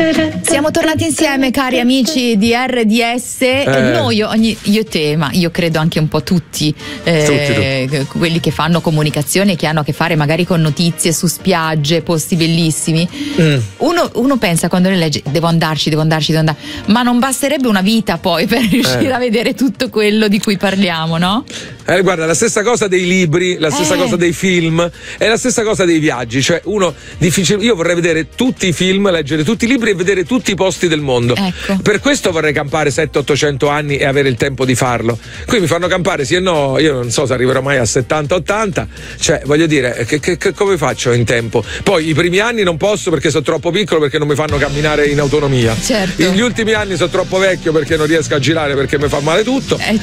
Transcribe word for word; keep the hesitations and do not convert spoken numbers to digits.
Siamo tornati insieme, cari amici di R D S. Eh. Noi, ogni, io e te, ma io credo anche un po' tutti, eh, tutti, tutti, quelli che fanno comunicazione, che hanno a che fare magari con notizie su spiagge, posti bellissimi. Mm. Uno, uno pensa quando ne legge, devo andarci, devo andarci, devo andare, ma non basterebbe una vita poi per riuscire eh. a vedere tutto quello di cui parliamo, no? Eh, guarda, la stessa cosa dei libri, la stessa eh. cosa dei film, è la stessa cosa dei viaggi. Cioè, uno difficile. Io vorrei vedere tutti i film, leggere tutti i libri e vedere tutti i posti del mondo. Ecco. Per questo vorrei campare settecento ottocento anni e avere il tempo di farlo. Qui mi fanno campare sì e no, io non so se arriverò mai a settanta ottanta. Cioè, voglio dire, che, che, che, come faccio in tempo? Poi i primi anni non posso perché sono troppo piccolo, perché non mi fanno camminare in autonomia. Certo. Gli ultimi anni sono troppo vecchio perché non riesco a girare, perché mi fa male tutto. Eh,